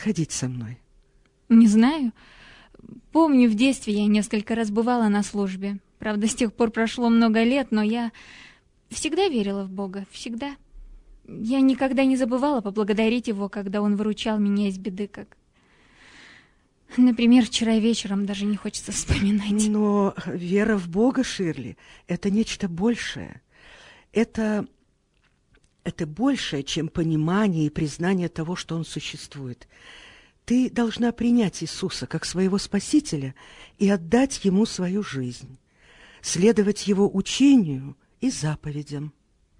сходить со мной? Не знаю. Помню, в детстве я несколько раз бывала на службе. Правда, с тех пор прошло много лет, но я всегда верила в Бога, всегда. Я никогда не забывала поблагодарить Его, когда Он выручал меня из беды, как... Например, вчера вечером, даже не хочется вспоминать. Но вера в Бога, Ширли, это нечто большее. Это большее, чем понимание и признание того, что Он существует. Ты должна принять Иисуса как своего Спасителя и отдать Ему свою жизнь, следовать Его учению и заповедям.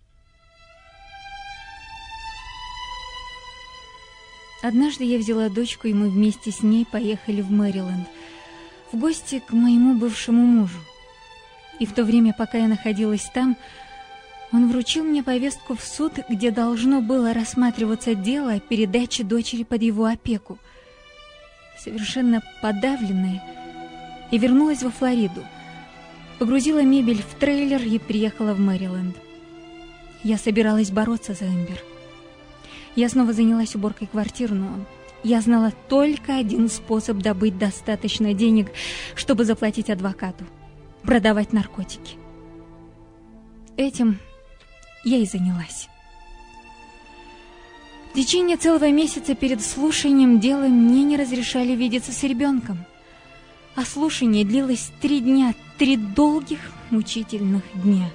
Однажды я взяла дочку, и мы вместе с ней поехали в Мэриленд, в гости к моему бывшему мужу. И в то время, пока я находилась там, он вручил мне повестку в суд, где должно было рассматриваться дело о передаче дочери под его опеку. Совершенно подавленная, я вернулась во Флориду, погрузила мебель в трейлер и приехала в Мэриленд. Я собиралась бороться за Эмбер. Я снова занялась уборкой квартир, но я знала только один способ добыть достаточно денег, чтобы заплатить адвокату – продавать наркотики. Этим я и занялась. В течение целого месяца перед слушанием дела мне не разрешали видеться с ребенком. А слушание длилось 3 дня, 3 долгих, мучительных дня.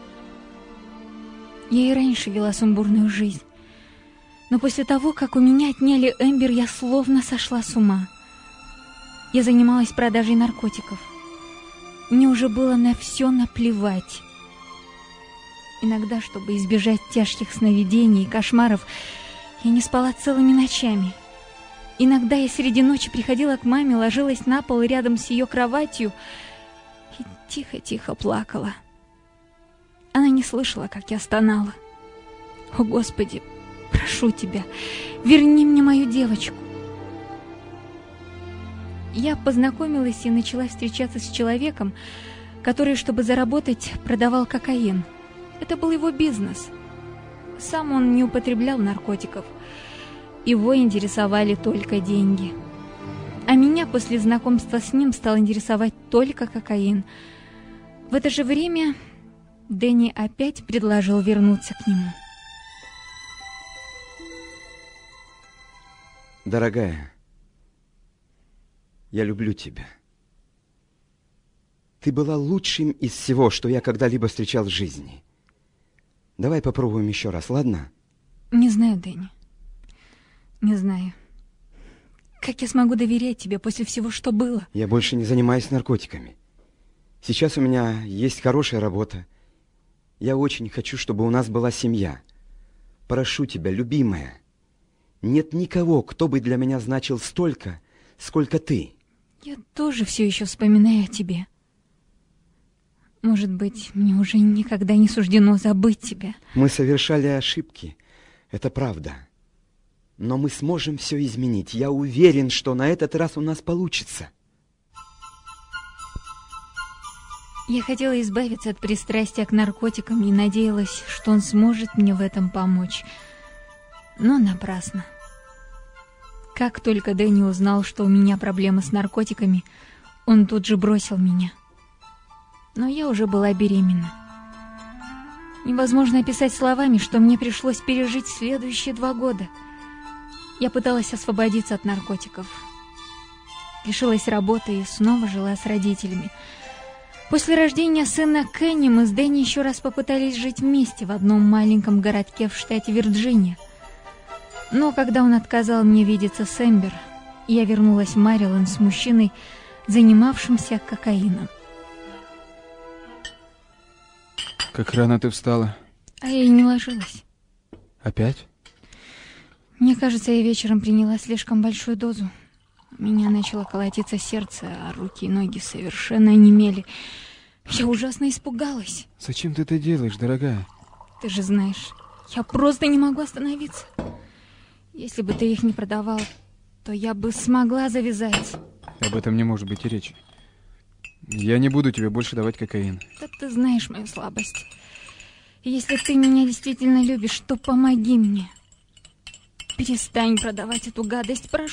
Я и раньше вела сумбурную жизнь. Но после того, как у меня отняли Эмбер, я словно сошла с ума. Я занималась продажей наркотиков. Мне уже было на все наплевать. Иногда, чтобы избежать тяжких сновидений и кошмаров, я не спала целыми ночами. Иногда я среди ночи приходила к маме, ложилась на пол рядом с ее кроватью и тихо-тихо плакала. Она не слышала, как я стонала. «О, Господи, прошу тебя, верни мне мою девочку». Я познакомилась и начала встречаться с человеком, который, чтобы заработать, продавал кокаин. Это был его бизнес. Сам он не употреблял наркотиков. Его интересовали только деньги. А меня после знакомства с ним стал интересовать только кокаин. В это же время Дэнни опять предложил вернуться к нему. Дорогая, я люблю тебя. Ты была лучшим из всего, что я когда-либо встречал в жизни. Давай попробуем еще раз, ладно? Не знаю, Дэнни. Не знаю. Как я смогу доверять тебе после всего, что было? Я больше не занимаюсь наркотиками. Сейчас у меня есть хорошая работа. Я очень хочу, чтобы у нас была семья. Прошу тебя, любимая. Нет никого, кто бы для меня значил столько, сколько ты. Я тоже все еще вспоминаю о тебе. Может быть, мне уже никогда не суждено забыть тебя. Мы совершали ошибки, это правда. Но мы сможем все изменить. Я уверен, что на этот раз у нас получится. Я хотела избавиться от пристрастия к наркотикам и надеялась, что он сможет мне в этом помочь. Но напрасно. Как только Дэнни узнал, что у меня проблемы с наркотиками, он тут же бросил меня. Но я уже была беременна. Невозможно описать словами, что мне пришлось пережить следующие 2 года. Я пыталась освободиться от наркотиков. Лишилась работы и снова жила с родителями. После рождения сына Кенни мы с Дэнни еще раз попытались жить вместе в одном маленьком городке в штате Вирджиния. Но когда он отказал мне видеться с Эмбер, я вернулась в Мэриленд с мужчиной, занимавшимся кокаином. Как рано ты встала? А я и не ложилась. Опять? Мне кажется, я вечером приняла слишком большую дозу. У меня начало колотиться сердце, а руки и ноги совершенно онемели. Я ужасно испугалась. Зачем ты это делаешь, дорогая? Ты же знаешь, я просто не могу остановиться. Если бы ты их не продавал, то я бы смогла завязать. Об этом не может быть и речи. Я не буду тебе больше давать кокаин. Да ты знаешь мою слабость. Если ты меня действительно любишь, то помоги мне. Перестань продавать эту гадость, прошу.